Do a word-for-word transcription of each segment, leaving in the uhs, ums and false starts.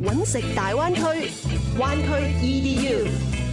揾食大灣區，灣區 E D U。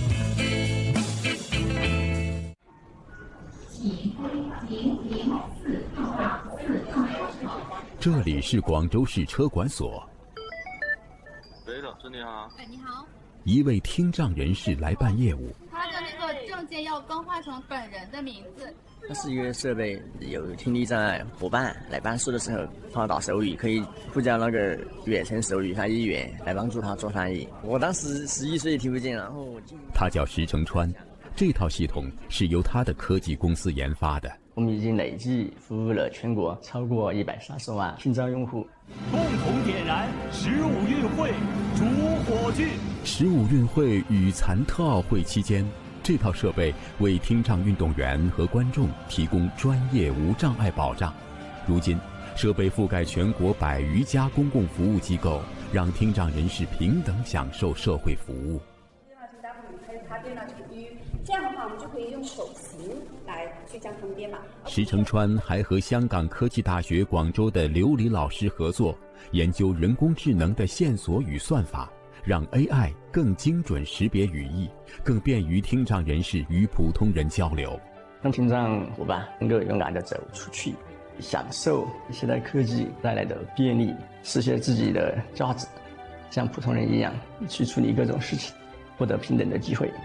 这里是广州市车管所。 喂，老师你好。 哎，你好。 一位听障人士来办业务。 他的那个证件要更换成本人的名字。 它是一个设备，有听力障碍伙伴来办事的时候，他打手语可以呼叫那个远程手语翻译员来帮助他做翻译。我当时十一岁听不见，然后他叫石成川，这套系统是由他的科技公司研发的。 我们已经累计服务了全国超过一百三十万听障用户。 共同点燃十五运会主火炬。 十五运会与残特奥会期间，这套设备为听障运动员和观众提供专业无障碍保障。如今，设备覆盖全国百余家公共服务机构，让听障人士平等享受社会服务。 电脑这个 W 开始插电脑这个 U， 这样的话我们就可以用手型来去将它们编码。 石成川还和香港科技大学广州的刘黎老师合作，研究人工智能的线索与算法，让 A I 更精准识别语义，更便于听障人士与普通人交流， 让听障伙伴能够勇敢地走出去，享受现代科技带来的便利，实现自己的价值，像普通人一样去处理各種事情，獲得平等的機會。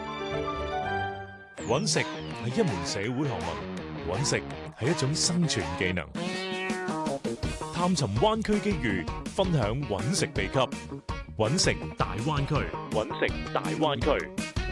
揾食係一門社會學問，揾食係一種生存技能。探尋灣區機遇，分享揾食秘笈。揾食大灣區，揾食大灣區。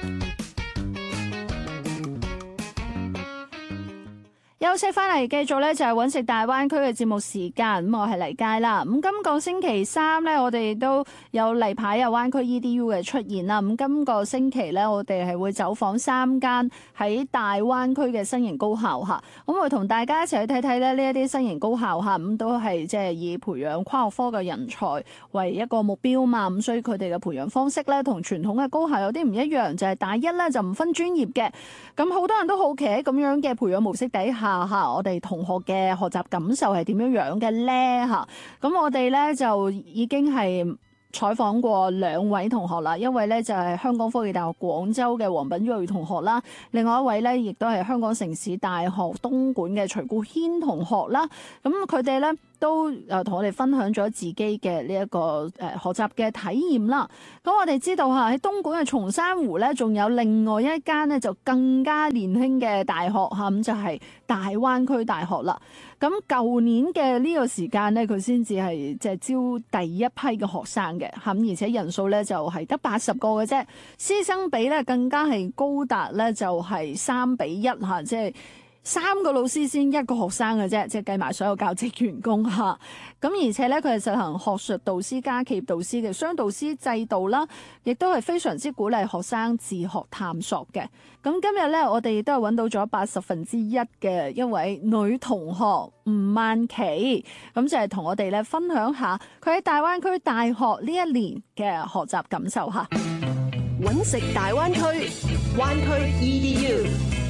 休息翻嚟，繼續咧就係揾食大灣區嘅節目時間。咁我係黎佳啦。咁今個星期三咧，我哋都有例牌有灣區 E D U 嘅出現啦。咁今個星期咧，我哋係會走訪三間喺大灣區嘅新型高校嚇。咁會同大家一齊去睇睇咧呢一啲新型高校嚇。咁都係即係以培養跨學科嘅人才為一個目標嘛。咁所以佢哋嘅培養方式咧，同傳統嘅高校有啲唔一樣，就係大一咧就唔分專業嘅。咁好多人都好奇喺咁樣嘅培養模式底下。吓，我哋同學嘅學習感受係點樣樣嘅咧？吓，咁我哋咧就已經係採訪過兩位同學啦，一位咧就係香港科技大學廣州嘅黃品睿同學啦，另外一位咧亦都係香港城市大學東莞嘅徐顧軒同學啦。咁佢哋咧都誒同我哋分享咗自己嘅呢一個誒學習嘅體驗啦。咁我哋知道嚇喺東莞嘅松山湖咧，仲有另外一間咧就更加年輕嘅大學嚇，咁就係、是、大灣區大學啦。咁舊年嘅呢個時間咧，佢先至係即係招第一批嘅學生嘅嚇，而且人數咧就係得八十個嘅啫，師生比咧更加係高達咧就係三比一嚇，即係。三個老師先一個學生嘅啫，即係計埋所有教職員工嚇。咁而且咧，佢係實行學術導師加企業導師嘅雙導師制度啦，亦都係非常之鼓勵學生自學探索嘅。咁今日咧，我哋亦都係揾到咗八十分之一嘅一位女同學吳曼琪，咁就係同我哋咧分享下佢喺大灣區大學呢一年嘅學習感受嚇。 揾食大灣區，灣區 E D U。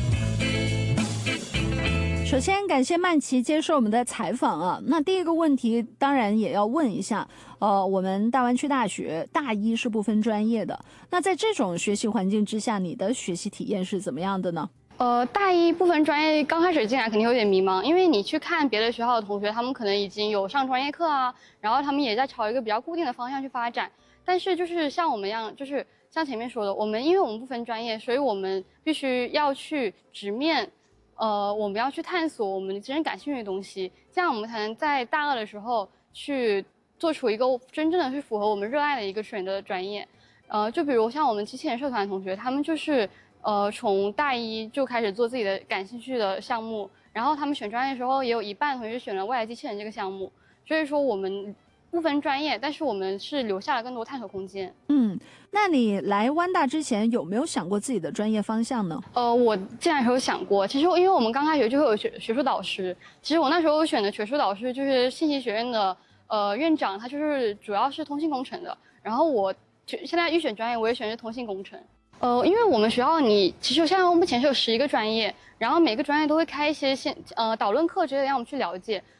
首先感謝曼琪接受我們的採訪啊。那第一個問題當然也要問一下，呃，我們大灣區大學大一是不分專業的，那在這種學習環境之下，你的學習體驗是怎麼樣的呢？ 呃，大一部分專業剛開始進來肯定有點迷茫，因為你去看別的學校的同學，他們可能已經有上專業課啊，然後他們也在朝一個比較固定的方向去發展。但是就是像我們一樣，就是像前面說的，我們因為我們不分專業，所以我們必須要去直面。呃，我們要去探索我們真正感興趣的東西，這樣我們才能在大二的時候去做出一個真正的是符合我們熱愛的一個選擇專業。呃，就比如像我們機器人社團的同學，他們就是呃從大一就開始做自己的感興趣的項目，然後他們選專業的時候也有一半同學選了未來機器人這個項目，所以說我們不分專業，但是我們是留下了更多探索空間。 嗯，那你來灣大之前有沒有想過自己的專業方向呢？ 呃，我進來時候想過，其實因為我們剛開學就會有學學術導師，其實我那時候選的學術導師就是信息學院的呃院長，他就是主要是通信工程的。然後我現在預選專業我也選的是通信工程。呃，因為我們學校你其實現在目前是有十一個專業，然後每個專業都會開一些現呃導論課之類的讓我們去了解。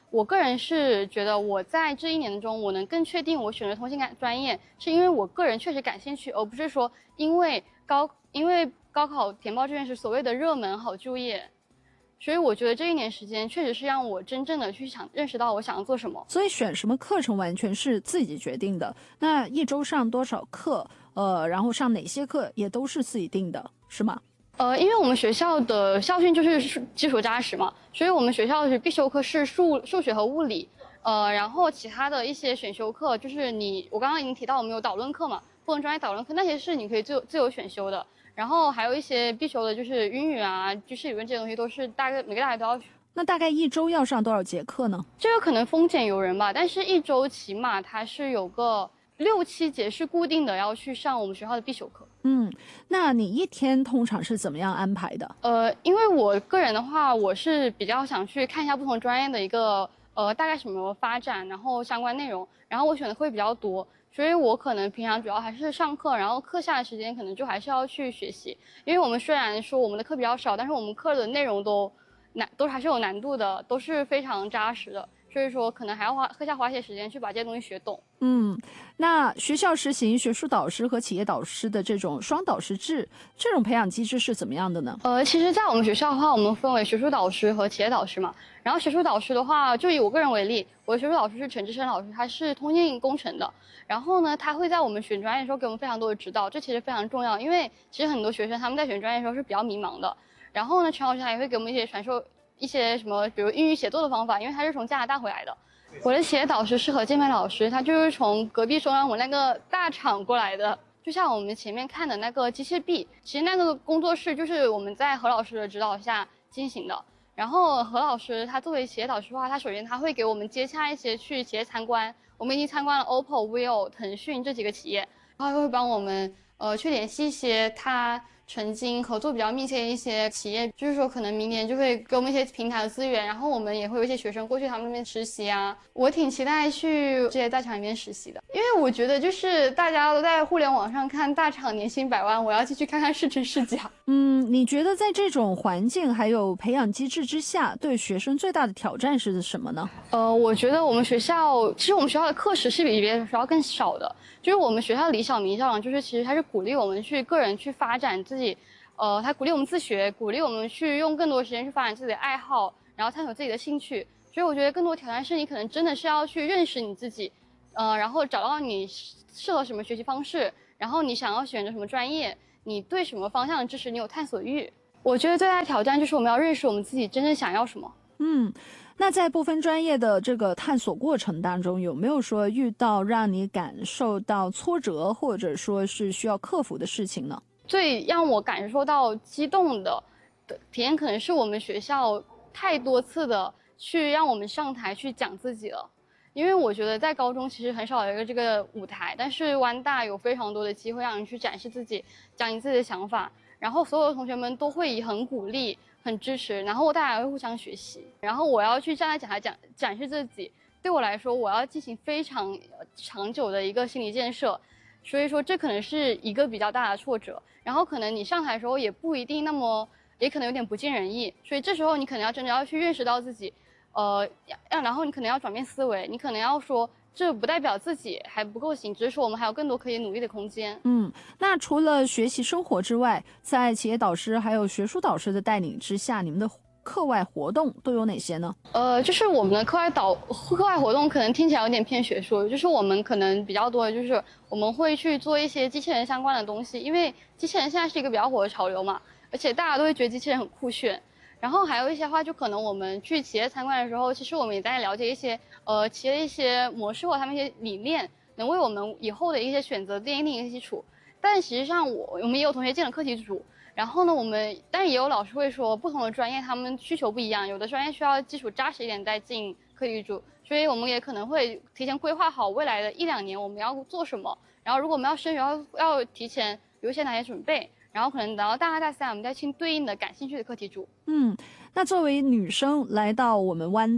我个人是觉得我在这一年中，我能更确定我选择通信感专业，是因为我个人确实感兴趣，而不是说因为高因为高考填报志愿是所谓的热门好就业。所以我觉得这一年时间确实是让我真正的去想认识到我想要做什么。 所以选什么课程完全是自己决定的。那一周上多少课，呃，然后上哪些课也都是自己定的，是吗？ 呃，因为我们学校的校训就是基础扎实嘛，所以我们学校的必修课是数数学和物理，呃，然后其他的一些选修课就是你我刚刚已经提到我们有导论课嘛，不同专业导论课那些是你可以自由自由选修的。然后还有一些必修的，就是英语啊、句式理论这些东西，都是大概每个大学都要学。 那大概一周要上多少节课呢？ 这个可能丰俭由人吧，但是一周起码它是有个六七节是固定的要去上我们学校的必修课。 嗯，那你一天通常是怎么样安排的？ 呃，因为我个人的话，我是比较想去看一下不同专业的一个呃大概什么发展，然后相关内容，然后我选的会比较多。所以我可能平常主要还是上课，然后课下的时间可能就还是要去学习。因为我们虽然说我们的课比较少，但是我们课的内容都难，都还是有难度的，都是非常扎实的。所以说可能还要花课下花一些时间去把这些东西学懂。 嗯，那学校实行学术导师和企业导师的这种双导师制，这种培养机制是怎么样的呢？ 呃，其实在我们学校的话，我们分为学术导师和企业导师嘛。然后学术导师的话，就以我个人为例，我的学术导师是陈志生老师，他是通信工程的。然后呢，他会在我们选专业的时候给我们非常多的指导，这其实非常重要，因为其实很多学生他们在选专业的时候是比较迷茫的。然后呢，陈老师他也会给我们一些传授一些什么，比如英语写作的方法，因为他是从加拿大回来的。我的企业导师是何建梅老师，他就是从隔壁中央我那个大厂过来的。就像我们前面看的那个机械臂，其实那个工作室就是我们在何老师的指导下进行的。然后何老师他作为企业导师的话，他首先他会给我们接洽一些去企业参观，我们已经参观了 O P P O、vivo、腾讯这几个企业，然后会帮我们呃去联系一些他曾经合作比较密切的一些企业，就是说可能明年就会给我们一些平台的资源，然后我们也会有一些学生过去他们那边实习啊。我挺期待去这些大厂里面实习的，因为我觉得就是大家都在互联网上看大厂年薪百万，我要进去看看是真是假。 嗯，你觉得在这种环境还有培养机制之下，对学生最大的挑战是什么呢？ 呃，我觉得我们学校其实我们学校的课时是比别的学校更少的，就是我们学校李小明校长就是其实他是鼓励我们去个人去发展自己，呃，他鼓励我们自学，鼓励我们去用更多时间去发展自己的爱好，然后探索自己的兴趣。所以我觉得更多挑战是你可能真的是要去认识你自己，呃，然后找到你适合什么学习方式，然后你想要选择什么专业，你对什么方向的知识你有探索欲。我觉得最大的挑战就是我们要认识我们自己真正想要什么。 嗯，那在不分专业的这个探索过程当中，有没有说遇到让你感受到挫折，或者说是需要克服的事情呢？ 最让我感受到激动的的体验，可能是我们学校太多次的去让我们上台去讲自己了。因为我觉得在高中其实很少有一个这个舞台，但是湾大有非常多的机会让你去展示自己，讲你自己的想法，然后所有的同学们都会以很鼓励、很支持，然后大家也会互相学习。然后我要去站在讲台讲展示自己，对我来说，我要进行非常长久的一个心理建设，所以说这可能是一个比较大的挫折。然后可能你上台的时候也不一定那么，也可能有点不尽人意，所以这时候你可能要真的要去认识到自己。呃，要然后你可能要转变思维，你可能要说，这不代表自己还不够行，只是说我们还有更多可以努力的空间。 嗯，那除了学习生活之外，在企业导师还有学术导师的带领之下，你们的课外活动都有哪些呢？ 呃，就是我们的课外导课外活动可能听起来有点偏学术，就是我们可能比较多的就是我们会去做一些机器人相关的东西，因为机器人现在是一个比较火的潮流嘛，而且大家都会觉得机器人很酷炫。然后还有一些话，就可能我们去企业参观的时候，其实我们也在了解一些呃企业的一些模式或他们一些理念，能为我们以后的一些选择奠定一个基础。但实际上我我们也有同学进了课题组，然后呢我们但也有老师会说，不同的专业他们需求不一样，有的专业需要基础扎实一点再进课题组，所以我们也可能会提前规划好未来的一两年我们要做什么，然后如果我们要升学要要提前有一些哪些准备。然后可能等到大二大三，我们再去对应的感兴趣的课题组。 嗯，那作为女生来到我们湾大，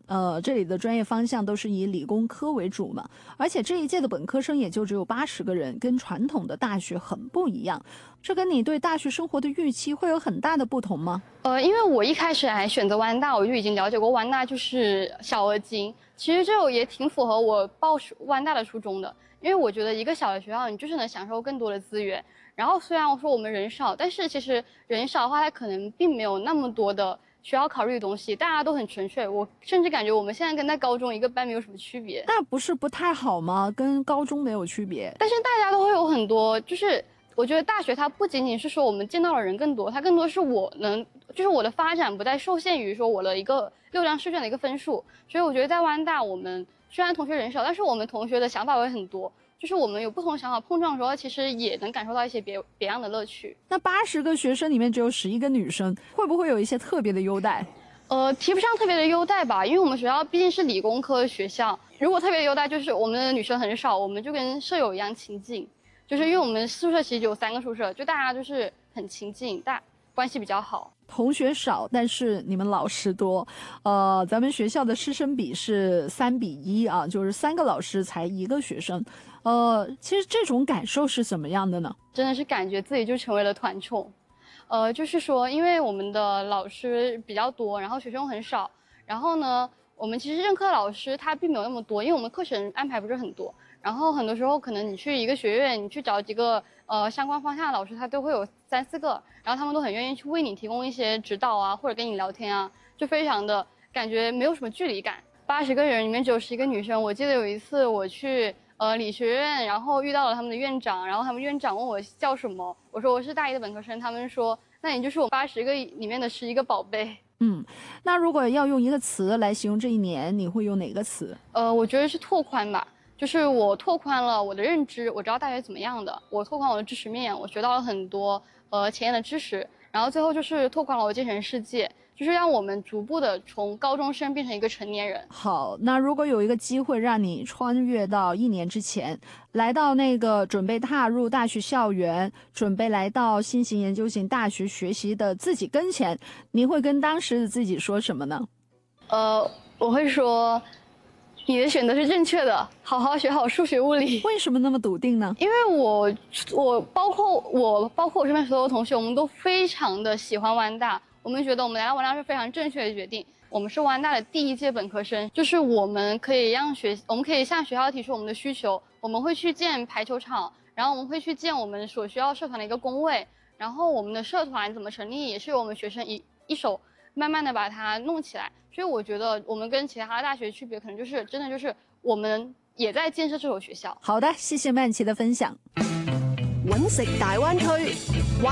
呃，这里的专业方向都是以理工科为主嘛，而且这一届的本科生也就只有八十个人，跟传统的大学很不一样。这跟你对大学生活的预期会有很大的不同吗？ 呃，因为我一开始还选择湾大，我就已经了解过湾大就是小而精，其实这也挺符合我报湾大的初衷的。因为我觉得一个小的学校，你就是能享受更多的资源。然后虽然我说我们人少，但是其实人少的话，它可能并没有那么多的需要考虑的东西，大家都很纯粹。我甚至感觉我们现在跟在高中一个班没有什么区别。 那不是不太好吗？跟高中没有区别。 但是大家都会有很多，就是我觉得大学它不仅仅是说我们见到的人更多，它更多是我能，就是我的发展不再受限于说我的一个六张试卷的一个分数。所以我觉得在湾大，我们虽然同学人少，但是我们同学的想法会很多。就是我们有不同想法碰撞的时候，其实也能感受到一些别别样的乐趣。 那八十个学生里面只有十一个女生，会不会有一些特别的优待？ 呃，提不上特别的优待吧，因为我们学校毕竟是理工科学校。如果特别的优待，就是我们的女生很少，我们就跟舍友一样亲近。就是因为我们宿舍其实有三个宿舍，就大家就是很亲近，大关系比较好。 同学少，但是你们老师多，呃，咱们学校的师生比是三比一啊，就是三个老师才一个学生，呃，其实这种感受是怎么样的呢？ 真的是感觉自己就成为了团宠，呃，就是说，因为我们的老师比较多，然后学生很少，然后呢，我们其实任课老师他并没有那么多，因为我们课程安排不是很多，然后很多时候可能你去一个学院，你去找几个呃相关方向的老师，他都会有三四个。然后他们都很愿意去为你提供一些指导啊，或者跟你聊天啊，就非常的感觉没有什么距离感。八十个人里面只有十一个女生。我记得有一次我去呃理学院，然后遇到了他们的院长，然后他们院长问我叫什么，我说我是大一的本科生，他们说那你就是我八十个里面的十一个宝贝。 嗯，那如果要用一个词来形容这一年，你会用哪个词？ 呃，我觉得是拓宽吧。就是我拓宽了我的认知，我知道大学怎么样的，我拓宽我的知识面，我学到了很多呃前沿的知识，然后最后就是拓宽了我精神世界，就是让我们逐步的从高中生变成一个成年人。 好，那如果有一个机会让你穿越到一年之前，来到那个准备踏入大学校园，准备来到新型研究型大学学习的自己跟前，你会跟当时的自己说什么呢？ 呃，我会说你的选择是正确的，好好学好数学物理。 为什么那么笃定呢？ 因为我我包括我包括我身边所有同学，我们都非常的喜欢湾大，我们觉得我们来到湾大是非常正确的决定。我们是湾大的第一届本科生，就是我们可以让学我们可以向学校提出我们的需求，我们会去建排球场，然后我们会去建我们所需要社团的一个工位，然后我们的社团怎么成立也是由我们学生一一手慢慢的把它弄起来。所以我觉得我们跟其他大学区别，可能就是真的就是我们也在建设这所学校。 好的，谢谢曼琪的分享。 揾食大灣區。